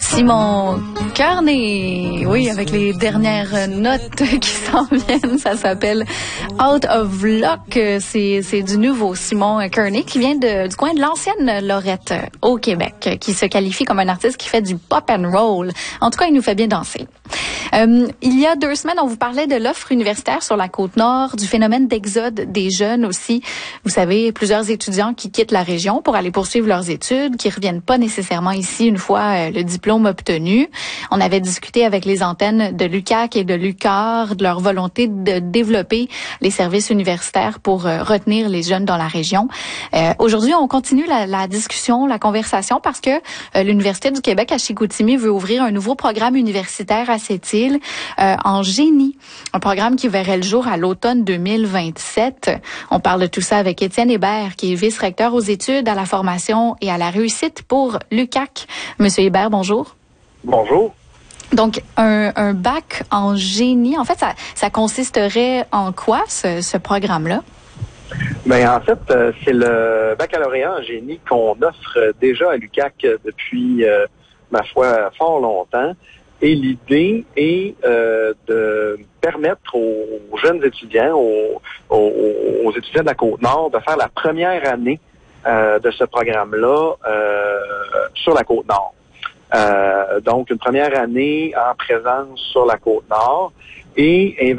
Simon Kearney, oui, avec les dernières notes qui s'en viennent, ça s'appelle Out of Luck. C'est du nouveau Simon Kearney qui vient du coin de l'ancienne Lorette au Québec, qui se qualifie comme un artiste qui fait du pop and roll. En tout cas, il nous fait bien danser. Il y a 2 semaines, on vous parlait de l'offre universitaire sur la Côte-Nord, du phénomène d'exode des jeunes aussi. Vous savez, plusieurs étudiants qui quittent la région pour aller poursuivre leurs études, qui reviennent pas nécessairement ici une fois le diplôme obtenu. On avait discuté avec les antennes de l'UQAC et de l'UQAR de leur volonté de développer les services universitaires pour retenir les jeunes dans la région. Aujourd'hui, on continue la discussion, la conversation, parce que l'Université du Québec à Chicoutimi veut ouvrir un nouveau programme universitaire à cette île en génie. Un programme qui verrait le jour à l'automne 2027. On parle de tout ça avec Étienne Hébert, qui est vice-recteur aux études, à la formation et à la réussite pour l'UQAC. Monsieur Hébert, bonjour. Bonjour. Donc, un bac en génie, en fait, ça consisterait en quoi, ce programme-là? Bien, en fait, c'est le baccalauréat en génie qu'on offre déjà à l'UQAC depuis, ma foi, fort longtemps. Et l'idée est de permettre aux jeunes étudiants, aux étudiants de la Côte-Nord, de faire la première année de ce programme-là sur la Côte-Nord. Donc, une première année en présence sur la Côte-Nord et